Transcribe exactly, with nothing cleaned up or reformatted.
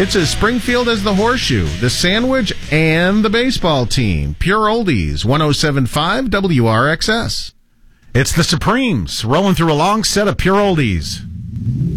It's as Springfield as the Horseshoe, the Sandwich, and the baseball team. Pure Oldies, one oh seven point five W R X S. It's the Supremes rolling through a long set of Pure Oldies.